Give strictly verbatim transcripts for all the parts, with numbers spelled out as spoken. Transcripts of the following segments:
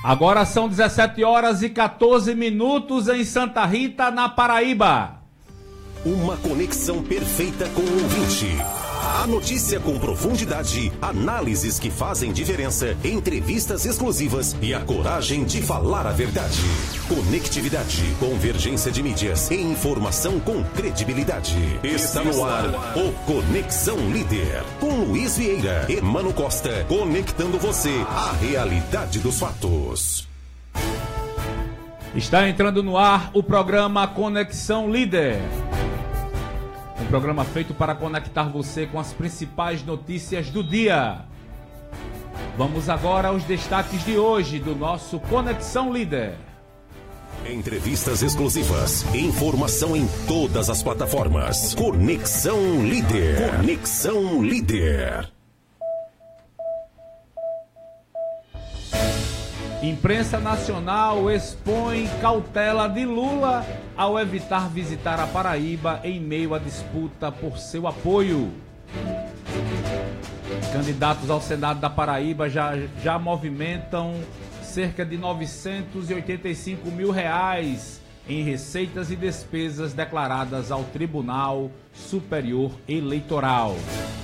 Agora são dezessete horas e quatorze minutos em Santa Rita, na Paraíba. Uma conexão perfeita com o ouvinte. A notícia com profundidade, análises que fazem diferença, entrevistas exclusivas e a coragem de falar a verdade. Conectividade, convergência de mídias e informação com credibilidade. Está no ar o Conexão Líder. Com Luiz Vieira e Mano Costa, conectando você à realidade dos fatos. Está entrando no ar o programa Conexão Líder. Um programa feito para conectar você com as principais notícias do dia. Vamos agora aos destaques de hoje do nosso Conexão Líder. Entrevistas exclusivas, informação em todas as plataformas. Conexão Líder. Conexão Líder. Imprensa nacional expõe cautela de Lula ao evitar visitar a Paraíba em meio à disputa por seu apoio. Candidatos ao Senado da Paraíba já, já movimentam cerca de novecentos e oitenta e cinco mil reais em receitas e despesas declaradas ao Tribunal Superior Eleitoral.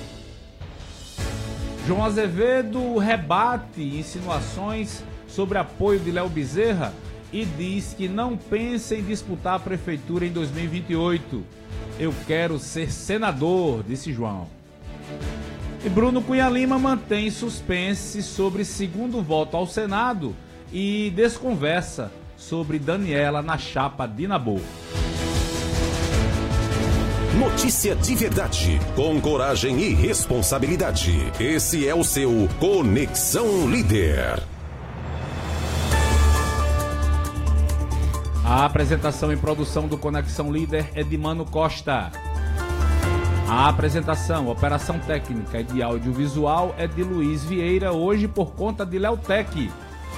João Azevedo rebate insinuações sobre apoio de Léo Bezerra e diz que não pensa em disputar a prefeitura em dois mil e vinte e oito. Eu quero ser senador, disse João. E Bruno Cunha Lima mantém suspense sobre segundo voto ao Senado e desconversa sobre Daniela na chapa de Nabu. Notícia de verdade, com coragem e responsabilidade. Esse é o seu Conexão Líder. A apresentação e produção do Conexão Líder é de Mano Costa. A apresentação, operação técnica e de audiovisual é de Luiz Vieira, hoje por conta de Leotec.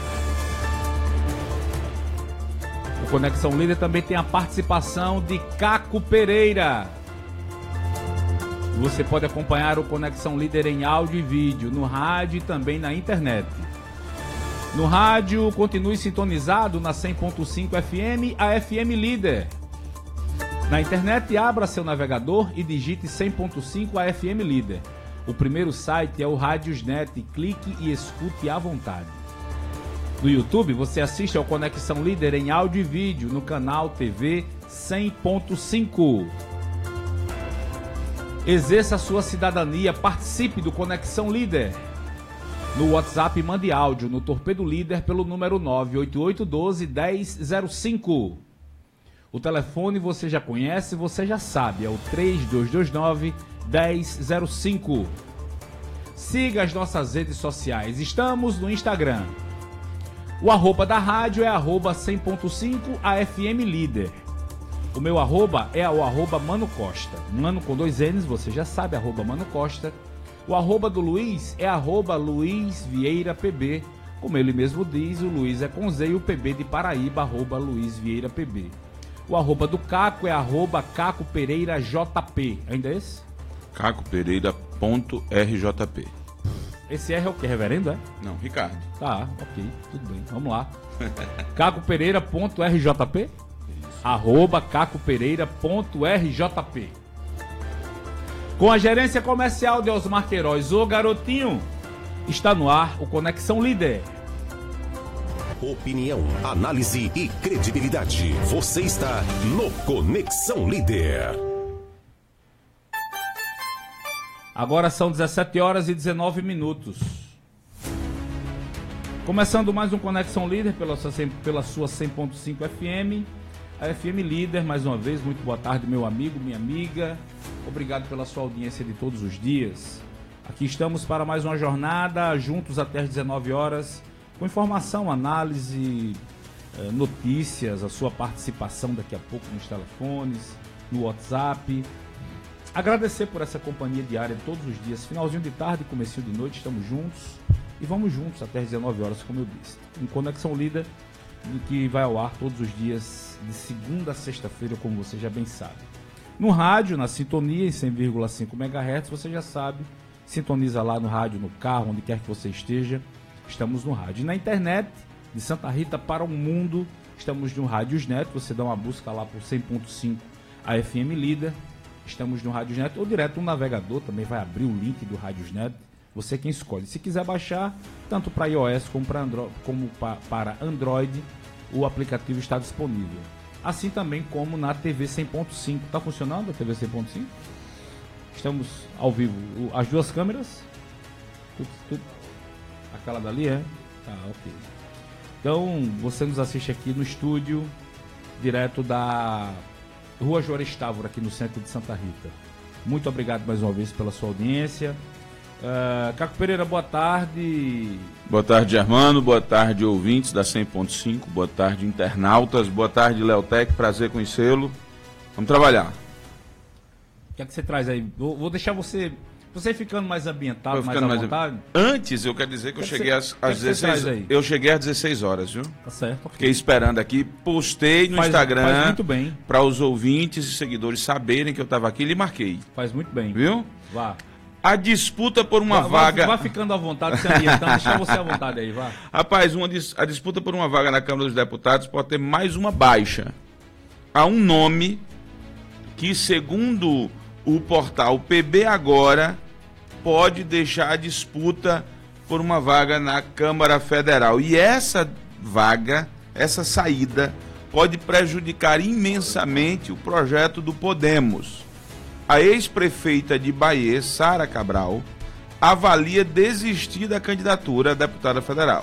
O Conexão Líder também tem a participação de Caco Pereira. Você pode acompanhar o Conexão Líder em áudio e vídeo, no rádio e também na internet. No rádio, continue sintonizado na cem ponto cinco F M, a F M Líder. Na internet, abra seu navegador e digite cem ponto cinco a F M Líder. O primeiro site é o Radiosnet, clique e escute à vontade. No YouTube, você assiste ao Conexão Líder em áudio e vídeo no canal T V cem ponto cinco. Exerça a sua cidadania, participe do Conexão Líder. No WhatsApp, mande áudio no Torpedo Líder pelo número nove oito oito um dois, um zero zero cinco. O telefone você já conhece, você já sabe, é o três dois dois nove, um zero zero cinco. Siga as nossas redes sociais, estamos no Instagram. O arroba da rádio é arroba cem ponto cinco A F M Líder. O meu arroba é o arroba Mano Costa. Mano com dois N's, você já sabe, arroba Mano Costa. O arroba do Luiz é arroba Luiz Vieira P B. Como ele mesmo diz, o Luiz é com Z e o P B de Paraíba, arroba Luiz Vieira P B. O arroba do Caco é arroba Caco Pereira J P. Ainda é esse? Caco Pereira ponto R J P. Esse R é o que, reverendo, é? Não, Ricardo. Tá, ok, tudo bem, vamos lá. Caco Pereira ponto R J P? Arroba Caco Pereira ponto R J P. Com a gerência comercial de Osmar Queiroz, o garotinho, está no ar o Conexão Líder. Opinião, análise e credibilidade. Você está no Conexão Líder. Agora são dezessete horas e dezenove minutos. Começando mais um Conexão Líder pela sua, pela sua cem ponto cinco F M. A F M Líder, mais uma vez, muito boa tarde, meu amigo, minha amiga. Obrigado pela sua audiência de todos os dias. Aqui estamos para mais uma jornada, juntos até às dezenove horas, com informação, análise, notícias, a sua participação daqui a pouco nos telefones, no WhatsApp. Agradecer por essa companhia diária de todos os dias, finalzinho de tarde, comecinho de noite, estamos juntos e vamos juntos até às dezenove horas, como eu disse. Um Conexão Líder que vai ao ar todos os dias, de segunda a sexta-feira, como você já bem sabe. No rádio, na sintonia, em cem vírgula cinco megahertz, você já sabe, sintoniza lá no rádio, no carro, onde quer que você esteja, estamos no rádio. E na internet, de Santa Rita para o mundo. Estamos no Rádiosnet, você dá uma busca lá por cem ponto cinco a F M Líder. Estamos no Rádiosnet, ou direto no navegador, também vai abrir o link do Rádiosnet. Você quem escolhe. Se quiser baixar, tanto para iOS como, pra Andro- como pa- para Android, o aplicativo está disponível. Assim também como na T V cem ponto cinco. Está funcionando a T V cem ponto cinco? Estamos ao vivo. O- As duas câmeras? Tudo, tudo. Aquela dali é? Tá, ok. Então, você nos assiste aqui no estúdio, direto da Rua Juarez Távora, aqui no centro de Santa Rita. Muito obrigado mais uma vez pela sua audiência. Uh, Caco Pereira, boa tarde. Boa tarde, Germano. Boa tarde, ouvintes da cem ponto cinco. Boa tarde, internautas. Boa tarde, Leotec. Prazer conhecê-lo. Vamos trabalhar. O que é que você traz aí? Vou, vou deixar você... Você ficando mais ambientado, Vou mais ficando à mais- vontade. Antes, eu quero dizer que eu Que que cheguei você- às, que às que você traz aí? dezesseis. Eu cheguei às dezesseis horas, viu? Tá certo. ok. Fiquei esperando aqui, postei no Faz- Instagram faz muito bem. para os ouvintes e seguidores saberem que eu estava aqui e lhe marquei. Faz muito bem. Viu? Vá. A disputa por uma Vá- vaga. Vá, vá ficando à vontade, se ambientando. Deixa você à vontade aí, vá. Rapaz, uma dis- a disputa por uma vaga na Câmara dos Deputados pode ter mais uma baixa. Há um nome que, segundo o portal P B Agora, pode deixar a disputa por uma vaga na Câmara Federal. E essa vaga, essa saída, pode prejudicar imensamente o projeto do Podemos. A ex-prefeita de Bahia, Sara Cabral, avalia desistir da candidatura a deputada federal.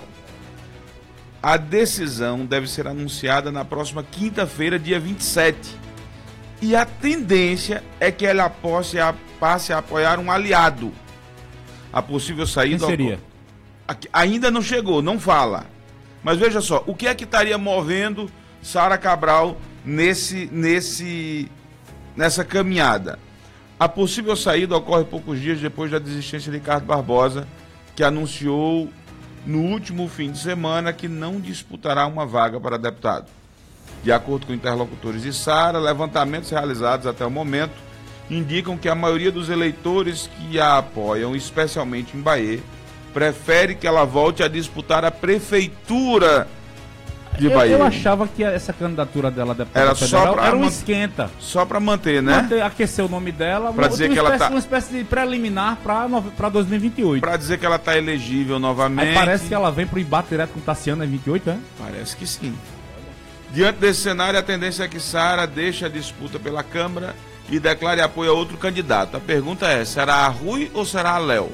A decisão deve ser anunciada na próxima quinta-feira, dia vinte e sete. E a tendência é que ela possa, passe a apoiar um aliado. A possível saída... Quem seria? Aqui- ainda não chegou, não fala. Mas veja só, o que é que estaria movendo Sara Cabral nesse, nesse, nessa caminhada? A possível saída ocorre poucos dias depois da desistência de Ricardo Barbosa, que anunciou no último fim de semana que não disputará uma vaga para deputado. De acordo com interlocutores de Sara, levantamentos realizados até o momento indicam que a maioria dos eleitores que a apoiam, especialmente em Bahia, prefere que ela volte a disputar a prefeitura de Eu, Bahia. eu achava que essa candidatura dela a deputada Era só federal pra era um man- esquenta. Só para manter, né? Manter- aquecer o nome dela, Pra uma- dizer uma que ela espécie, tá- uma espécie de preliminar para dois mil e vinte e oito. Para dizer que ela está elegível novamente. Aí parece que ela vem pro embate direto com o Tassiano em vinte e oito, né? Parece que sim. Diante desse cenário, a tendência é que Sara deixe a disputa pela Câmara e declare apoio a outro candidato. A pergunta é, será a Rui ou será a Léo?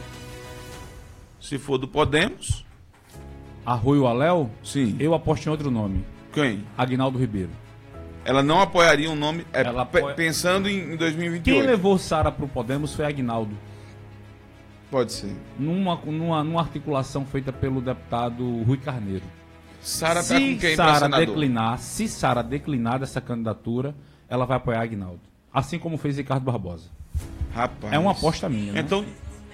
Se for do Podemos, Arroio Aléu, sim. eu aposto em outro nome. Quem? Aguinaldo Ribeiro. Ela não apoiaria um nome, é, Ela pe- apoia- pensando em, em dois mil e vinte e Quem oito. levou Sara pro Podemos foi Aguinaldo. Pode ser. Numa, numa, numa articulação feita pelo deputado Rui Carneiro. Sara tá com Se quem pra Sara senador? declinar, se Sara declinar dessa candidatura, ela vai apoiar Aguinaldo. Assim como fez Ricardo Barbosa. Rapaz. É uma aposta minha, né? Então,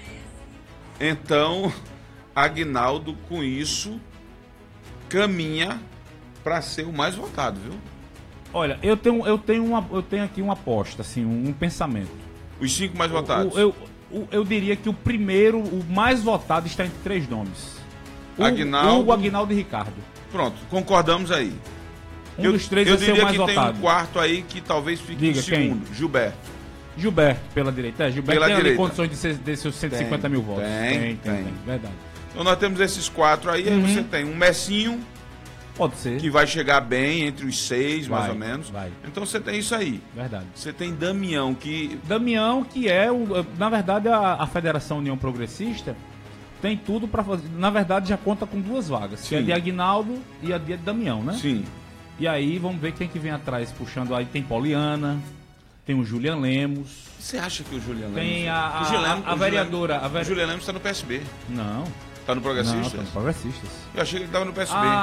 então Aguinaldo, com isso, caminha para ser o mais votado, viu? Olha, eu tenho, eu tenho, uma, eu tenho aqui uma aposta, assim, um, um pensamento. Os cinco mais votados. O- eu, o- eu diria que o primeiro, o mais votado está entre três nomes. O, Aguinaldo. O Aguinaldo e Ricardo. Pronto, concordamos aí. Um eu dos três eu vai ser o diria mais que tem votado. um quarto aí que talvez fique Diga, em segundo. Gilberto. Gilberto, pela direita. É, Gilberto Pela tem ali direita. condições de ser, de seus cento e cinquenta Tem, mil votos. tem, tem. Verdade. Então nós temos esses quatro aí. Aí Uhum. você tem um Messinho, Pode ser. que vai chegar bem entre os seis, mais Vai, ou menos. vai. Então você tem isso aí. Verdade. Você tem Damião, que Damião, que é, o, na verdade, a, a Federação União Progressista tem tudo para fazer. Na verdade, já conta com duas vagas. Que é a Sim. de Aguinaldo e a de Damião, né? sim. E aí, vamos ver quem que vem atrás, puxando. Aí tem Pauliana, tem o Julian Lemos, Você acha que o Juliano tem Lemos- a, a, o Juliano- a o Juliano- vereadora. A O vere... Juliano Lemos está no P S B. Não, Tá no não, Progressistas? tá no Progressistas. Eu achei que ele estava no P S B. Ah,